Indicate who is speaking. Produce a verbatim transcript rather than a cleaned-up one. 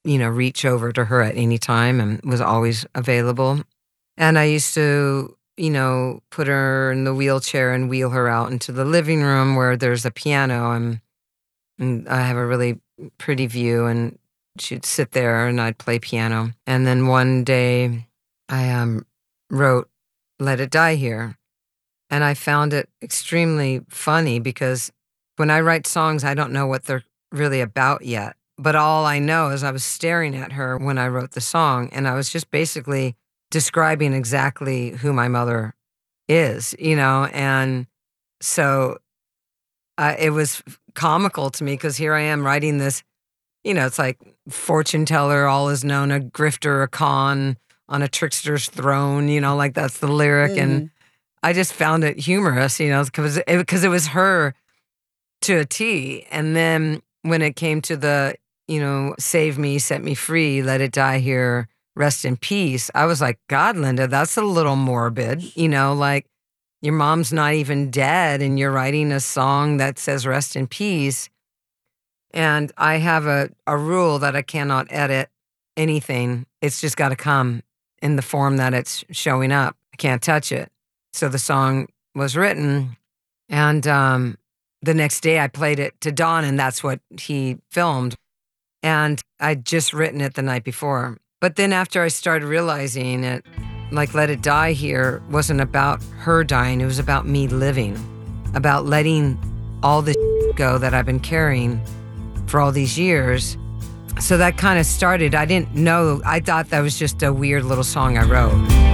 Speaker 1: you know, reach over to her at any time and was always available. And I used to, you know, put her in the wheelchair and wheel her out into the living room where there's a piano, and, and I have a really pretty view, and she'd sit there and I'd play piano. And then one day I um, wrote Let It Die Here. And I found it extremely funny because when I write songs, I don't know what they're really about yet. But all I know is I was staring at her when I wrote the song, and I was just basically describing exactly who my mother is, you know? And so uh, it was comical to me because here I am writing this, you know, it's like fortune teller, all is known, a grifter, a con on a trickster's throne, you know, like that's the lyric.
Speaker 2: Mhm.
Speaker 1: And I just found it humorous, you know, because it, because it was her to a T. And then when it came to the, you know, save me, set me free, let it die here, rest in peace, I was like, God, Linda, that's a little morbid, you know, like your mom's not even dead and you're writing a song that says rest in peace. And I have a, a rule that I cannot edit anything. It's just got to come in the form that it's showing up. I can't touch it. So the song was written, and um, the next day I played it to Don, and that's what he filmed. And I'd just written it the night before. But then after I started realizing it, like Let It Die Here wasn't about her dying, it was about me living, about letting all the go that I've been carrying for all these years. So that kind of started, I didn't know, I thought that was just a weird little song I wrote.